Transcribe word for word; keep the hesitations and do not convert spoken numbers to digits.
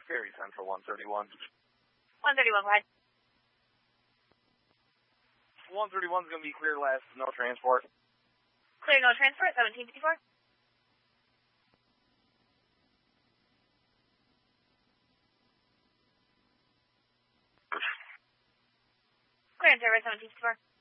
Gary Central one thirty-one. one thirty-one, go ahead. one thirty-one is going to be clear last, no transport. Clear, no transport, seventeen fifty-four. Clear and service, seventeen fifty-four.